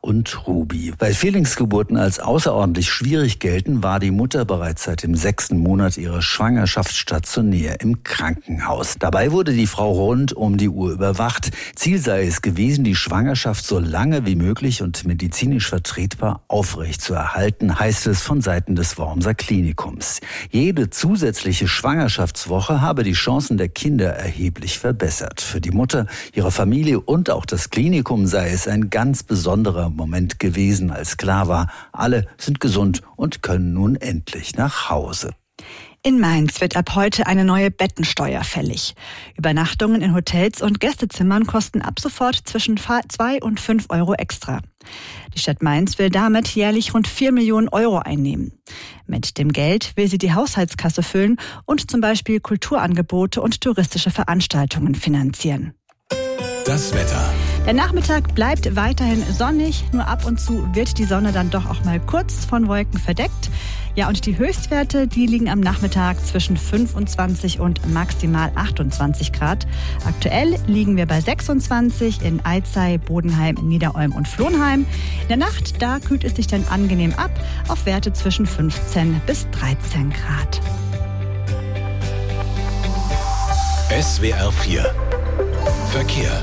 und Ruby. Weil Fehllingsgeburten als außerordentlich schwierig gelten, war die Mutter bereits seit dem 6. Monat ihrer Schwangerschaft stationär im Krankenhaus. Dabei wurde die Frau rund um die Uhr überwacht. Ziel sei es gewesen, die Schwangerschaft so lange wie möglich und medizinisch vertretbar aufrecht zu erhalten, heißt es von Seiten des Wormser Klinikums. Jede zusätzliche Schwangerschaftswoche habe die Chancen der Kinder erheblich verbessert. Für die Mutter, ihre Familie und auch das Klinikum sei es ein ganz besonderer Moment gewesen, als klar war, alle sind gesund und können nun endlich nach Hause. In Mainz wird ab heute eine neue Bettensteuer fällig. Übernachtungen in Hotels und Gästezimmern kosten ab sofort zwischen 2 und 5 Euro extra. Die Stadt Mainz will damit jährlich rund 4 Millionen Euro einnehmen. Mit dem Geld will sie die Haushaltskasse füllen und zum Beispiel Kulturangebote und touristische Veranstaltungen finanzieren. Das Wetter. Der Nachmittag bleibt weiterhin sonnig, nur ab und zu wird die Sonne dann doch auch mal kurz von Wolken verdeckt. Ja, und die Höchstwerte, die liegen am Nachmittag zwischen 25 und maximal 28 Grad. Aktuell liegen wir bei 26 in Eizey, Bodenheim, Niederolm und Flohnheim. In der Nacht, da kühlt es sich dann angenehm ab auf Werte zwischen 15 bis 13 Grad. SWR 4 Verkehr.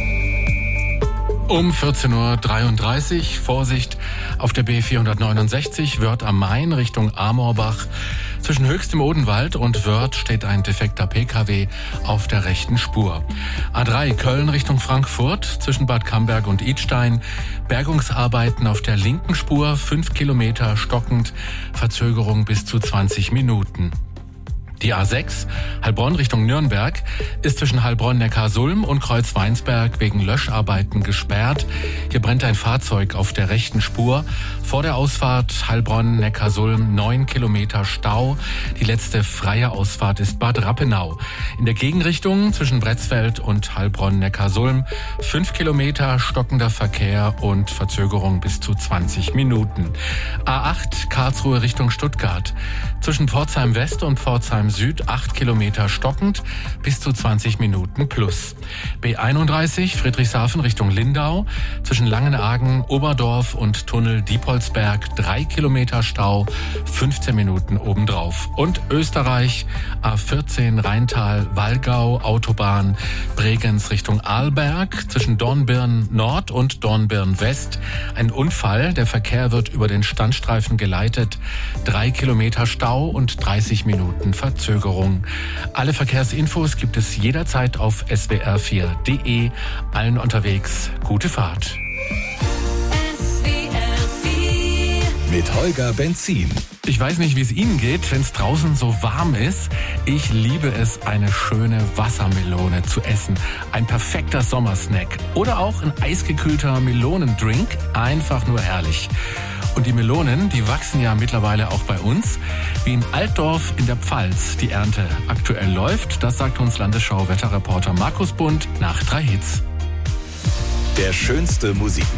Um 14.33 Uhr, Vorsicht auf der B469 Wörth am Main Richtung Amorbach. Zwischen Höchst im Odenwald und Wörth steht ein defekter Pkw auf der rechten Spur. A3 Köln Richtung Frankfurt zwischen Bad Camberg und Idstein. Bergungsarbeiten auf der linken Spur, 5 Kilometer stockend, Verzögerung bis zu 20 Minuten. Die A6, Heilbronn Richtung Nürnberg, ist zwischen Heilbronn-Neckarsulm und Kreuzweinsberg wegen Löscharbeiten gesperrt. Hier brennt ein Fahrzeug auf der rechten Spur. Vor der Ausfahrt Heilbronn-Neckarsulm 9 Kilometer Stau. Die letzte freie Ausfahrt ist Bad Rappenau. In der Gegenrichtung zwischen Bretzfeld und Heilbronn-Neckarsulm 5 Kilometer stockender Verkehr und Verzögerung bis zu 20 Minuten. A8 Karlsruhe Richtung Stuttgart. Zwischen Pforzheim West und Pforzheim Süd 8 Kilometer stockend, bis zu 20 Minuten plus. B31 Friedrichshafen Richtung Lindau, zwischen Langenargen, Oberdorf und Tunnel Diepholzberg 3 Kilometer Stau, 15 Minuten obendrauf. Und Österreich, A14 Rheintal, Wallgau, Autobahn, Bregenz Richtung Arlberg, zwischen Dornbirn Nord und Dornbirn West. Ein Unfall, der Verkehr wird über den Standstreifen geleitet, 3 Kilometer Stau und 30 Minuten Verzögerung. Alle Verkehrsinfos gibt es jederzeit auf swr4.de. Allen unterwegs gute Fahrt. Mit Holger Benzin. Ich weiß nicht, wie es Ihnen geht, wenn es draußen so warm ist. Ich liebe es, eine schöne Wassermelone zu essen. Ein perfekter Sommersnack. Oder auch ein eisgekühlter Melonendrink. Einfach nur herrlich. Und die Melonen, die wachsen ja mittlerweile auch bei uns. Wie in Altdorf in der Pfalz die Ernte aktuell läuft, das sagt uns Landesschau-Wetterreporter Markus Bund nach 3 Hits. Der schönste Musik.